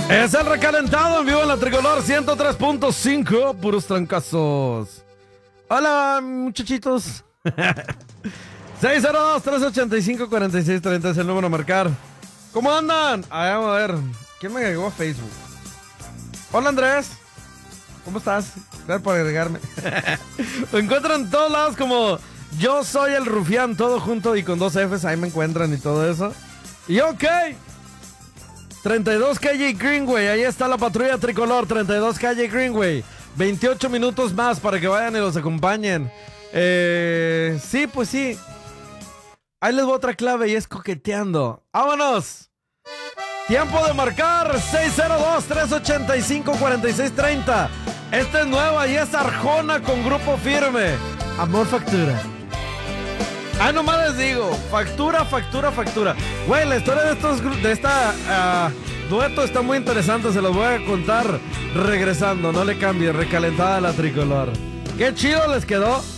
Es el recalentado en vivo en la Tricolor 103.5, puros trancazos. Hola, muchachitos. 602-385-4630 es el número a marcar. ¿Cómo andan? Vamos a ver. ¿Quién me agregó a Facebook? Hola, Andrés. ¿Cómo estás? Gracias por agregarme. Me encuentran en todos lados como Yo Soy el Rufián, todo junto y con 2 Fs. Ahí me encuentran y todo eso. Y ok. 32 calle Greenway, ahí está la patrulla tricolor, 32 calle Greenway. 28 minutos más para que vayan y los acompañen. Sí, pues sí. Ahí les voy otra clave y es coqueteando. ¡Vámonos! Tiempo de marcar 602-385-4630. Esta es nueva y es Arjona con Grupo Firme. Amor Factura. Ah, nomás les digo, factura. Güey, la historia de esta dueto está muy interesante, se los voy a contar regresando. No le cambie, recalentada la tricolor. Qué chido les quedó.